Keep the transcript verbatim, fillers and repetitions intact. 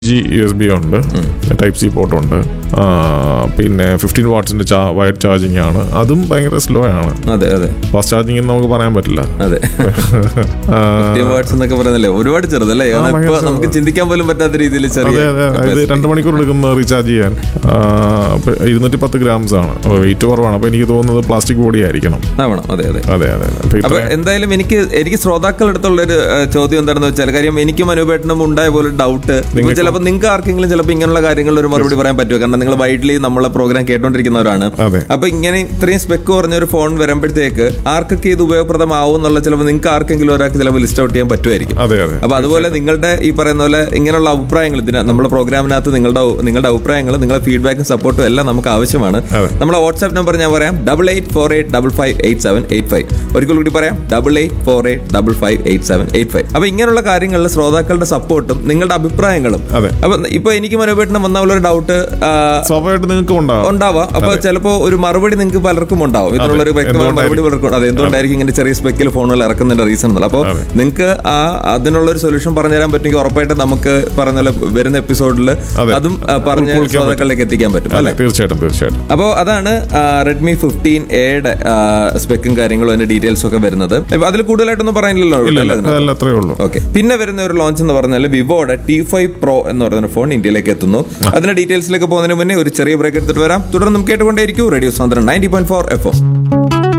G U S B ഉണ്ട്, type C port ഉണ്ട്, പിന്നെ ഫിഫ്റ്റീൻ വാട്ട്സിന്റെ വയർ ചാർജിങ് ആണ്. അതും ഭയങ്കര സ്ലോ ആണ്. അതെ അതെ ഫാസ്റ്റ് ചാർജിങ് നമുക്ക് പറയാൻ പറ്റില്ല. അതെ വാട്ട്സ് എന്നൊക്കെ പറയുന്നല്ലേ, ഒരുപാട് ചെറുതല്ലേ, നമുക്ക് ചിന്തിക്കാൻ പോലും പറ്റാത്ത രീതിയിൽ ചെറിയ. ഇത് രണ്ട് മണിക്കൂർ എടുക്കുന്ന റീചാർജ് ചെയ്യാൻ. ഇരുന്നൂറ്റി പത്ത് ഗ്രാംസ് ആണ്, വെയിറ്റ് കുറവാണ്. അപ്പൊ എനിക്ക് തോന്നുന്നത് പ്ലാസ്റ്റിക് ബോഡി ആയിരിക്കണം. അതെ അതെ അതെ അതെ. അപ്പൊ എന്തായാലും എനിക്ക് എനിക്ക് ശ്രോതാക്കളുടെ ചോദ്യം എന്താണെന്ന് വെച്ചാൽ, കാര്യം എനിക്കും അനുപേട്ടനും ഉണ്ടായ പോലെ ഡൗട്ട്, ചിലപ്പോൾ നിങ്ങൾക്ക് ആർക്കെങ്കിലും ചിലപ്പോൾ ഇങ്ങനെയുള്ള കാര്യങ്ങളിൽ ഒരു മറുപടി പറയാൻ പറ്റുമോ? കാരണം നിങ്ങൾ വൈഡ്ലി നമ്മളെ പ്രോഗ്രാം കേട്ടോണ്ടിരിക്കുന്നവരാണ്. അപ്പൊ ഇങ്ങനെ ഇത്രയും സ്പെക്ക് കുറഞ്ഞ ഒരു ഫോൺ വരുമ്പോഴത്തേക്ക് ആർക്കൊക്കെ ഇത് ഉപയോഗപ്രദമാവും എന്നുള്ള ചിലപ്പോൾ നിങ്ങൾക്ക് ആർക്കെങ്കിലും ഒരാൾക്ക് ചിലപ്പോൾ ലിസ്റ്റ് ഔട്ട് ചെയ്യാൻ പറ്റുമായിരിക്കും. അപ്പൊ അതുപോലെ നിങ്ങളുടെ ഈ പറയുന്ന പോലെ ഇങ്ങനെയുള്ള അഭിപ്രായങ്ങൾ, ഇതിന് നമ്മുടെ പ്രോഗ്രാമിനകത്ത് നിങ്ങളുടെ നിങ്ങളുടെ അഭിപ്രായങ്ങൾ, നിങ്ങളുടെ ഫീഡ്ബാക്കും സപ്പോർട്ടും എല്ലാം നമുക്ക് ആവശ്യമാണ്. നമ്മുടെ വാട്സ്ആപ്പ് നമ്പർ ഞാൻ പറയാം, double eight four eight double five eight seven eight five. ഒരിക്കൽ കൂടി പറയാം, double eight four eight double five eight seven eight five. അപ്പൊ ഇങ്ങനെയുള്ള കാര്യങ്ങളിൽ ശ്രോതാക്കളുടെ സപ്പോർട്ടും നിങ്ങളുടെ അഭിപ്രായങ്ങളും. അപ്പൊ ഇപ്പൊ എനിക്ക് മനോപേട്ടന് വന്ന പോലെ ഒരു ഡൗട്ട് സ്വാഭാവികമായിട്ട് നിങ്ങൾക്ക് ഉണ്ടാവാം. അപ്പൊ ചിലപ്പോ ഒരു മറുപടി നിങ്ങൾക്ക് പലർക്കും ഉണ്ടാവും, ഇതിനുള്ള ഒരു വ്യക്തമായ മറുപടി പലർക്കും. അത് എന്തുകൊണ്ടായിരിക്കും ഇങ്ങനെ ചെറിയ സ്പെക്കിൽ ഫോണുകൾ ഇറക്കുന്നതിന്റെ റീസൺ എന്നുള്ളത്. അപ്പോൾ നിങ്ങൾക്ക് ആ അതിനുള്ള ഒരു സൊല്യൂഷൻ പറഞ്ഞു തരാൻ പറ്റുമെങ്കിൽ ഉറപ്പായിട്ട് നമുക്ക് പറഞ്ഞ പോലെ വരുന്ന എപ്പിസോഡിൽ അതും പറഞ്ഞ് ശ്രോതാക്കളിലേക്ക് എത്തിക്കാൻ പറ്റും അല്ലെ? തീർച്ചയായിട്ടും തീർച്ചയായിട്ടും. അപ്പോൾ അതാണ് റെഡ്മി ഫിഫ്റ്റീൻ എയുടെ സ്പെക്കും കാര്യങ്ങളും അതിന്റെ ഡീറ്റെയിൽസ് ഒക്കെ വരുന്നത്. അതിൽ കൂടുതലായിട്ടൊന്നും പറയാനില്ലല്ലോ. ഓക്കെ. പിന്നെ വരുന്ന ഒരു ലോഞ്ച് എന്ന് പറഞ്ഞാൽ വിവോയുടെ ടി ഫൈവ് പ്രോ എന്ന് പറയുന്ന ഫോൺ ഇന്ത്യയിലേക്ക് എത്തുന്നു. അതിന്റെ ഡീറ്റെയിൽസിലേക്ക് പോകുന്നതിന് മുന്നേ ഒരു ചെറിയ ബ്രേക്ക് എടുത്തിട്ട് വരാം. തുടർന്ന് നമുക്ക് കേട്ടുകൊണ്ടേയിരിക്കും radio സാന്ദ്രൻ ninety point four F M.